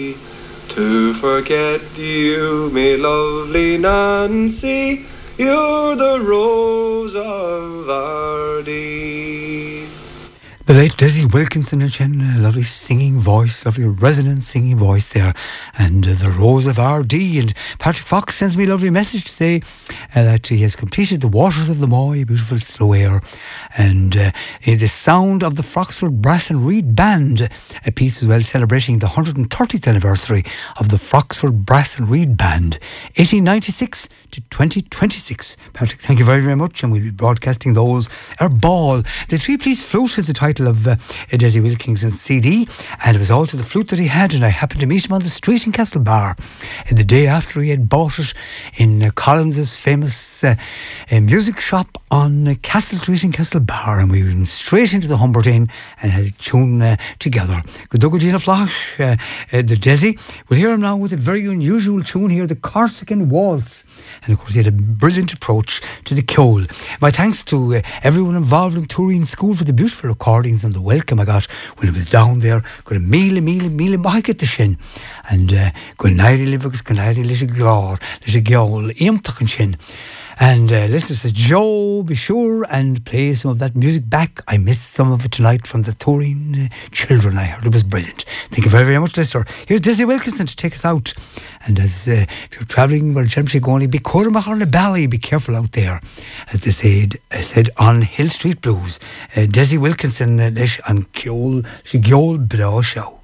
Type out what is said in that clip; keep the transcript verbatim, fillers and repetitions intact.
To forget you, me lovely Nancy, you're the rose of Ardee. The late Desi Wilkinson and Chen, a lovely singing voice, lovely resonant singing voice there, and uh, the Rose of Ardee. And Patrick Fox sends me a lovely message to say uh, that he has completed The Waters of the Moy, beautiful slow air, and uh, the sound of the Froxford Brass and Reed Band, a piece as well celebrating the one hundred thirtieth anniversary of the Froxford Brass and Reed Band, eighteen ninety-six to twenty twenty-six. Patrick, thank you very, very much, and we'll be broadcasting those. Our ball, the Three Please Flute is the title of uh, Desi Wilkinson's C D, and it was also the flute that he had, and I happened to meet him on the street in Castlebar in the day after he had bought it in uh, Collins's famous uh, uh, music shop on uh, Castle Street in Castlebar, and we went straight into the Humbert Inn and had a tune uh, together. Good luck, Gina Flash, uh, uh, the Desi. We'll hear him now with a very unusual tune here, the Corsican Waltz. And of course he had a brilliant approach to the Ceol. My thanks to uh, everyone involved in Turin School for the beautiful recordings and the welcome I got when I was down there. Got a meal, meal, meal and back at the shin. And uh, good night, Livigus, good night, little glor, little Ceol, Eamtach and shin. And uh, listen, says Joe, be sure and play some of that music back. I missed some of it tonight from the Turin uh, children. I heard it was brilliant. Thank you very, very much, listener. Here's Desi Wilkinson to take us out. And as uh, if you're travelling, well, generally going, be Cormac on the Bally, be careful out there. As they said, uh, said on Hill Street Blues, uh, Desi Wilkinson, uh, and Ceol, she Ceol Bra Show.